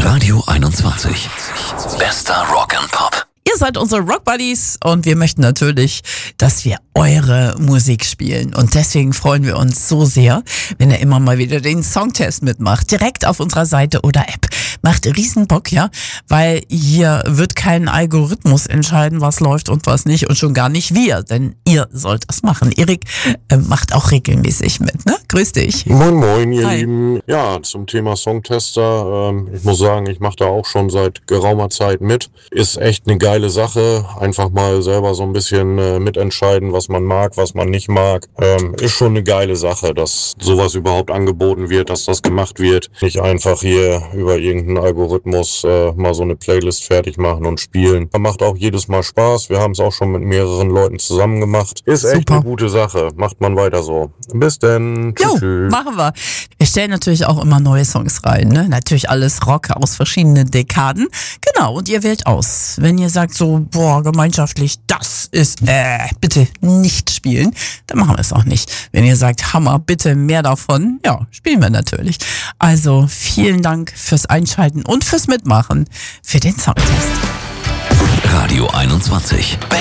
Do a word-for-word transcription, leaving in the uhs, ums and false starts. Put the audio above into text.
Radio einundzwanzig. Bester Rock and Pop. Ihr seid unsere Rock Buddies und wir möchten natürlich, dass wir eure Musik spielen. Und deswegen freuen wir uns so sehr, wenn ihr immer mal wieder den Songtest mitmacht. Direkt auf unserer Seite oder App. Macht riesen Bock, ja, weil hier wird kein Algorithmus entscheiden, was läuft und was nicht und schon gar nicht wir, denn ihr sollt das machen. Erik äh, macht auch regelmäßig mit, ne? Grüß dich. Moin moin, ihr Hi. Lieben. Ja, zum Thema Songtester, ähm, ich muss sagen, ich mache da auch schon seit geraumer Zeit mit. Ist echt eine geile Sache. Einfach mal selber so ein bisschen äh, mitentscheiden, was man mag, was man nicht mag. Ähm, ist schon eine geile Sache, dass sowas überhaupt angeboten wird, dass das gemacht wird. Nicht einfach hier über irgendeinen Algorithmus äh, mal so eine Playlist fertig machen und spielen. Macht auch jedes Mal Spaß. Wir haben es auch schon mit mehreren Leuten zusammen gemacht. Ist echt Super. eine gute Sache. Macht man weiter so. Bis denn. Jo, Tschüss. machen wir. Wir stellen natürlich auch immer neue Songs rein, ne? Natürlich alles Rock aus verschiedenen Dekaden. Genau, und ihr wählt aus. Wenn ihr sagt so, boah, gemeinschaftlich, das ist, äh, bitte nicht spielen, dann machen wir es auch nicht. Wenn ihr sagt, Hammer, bitte mehr davon, ja, spielen wir natürlich. Also, vielen Dank fürs Einschalten und fürs Mitmachen für den Songtest. Radio einundzwanzig.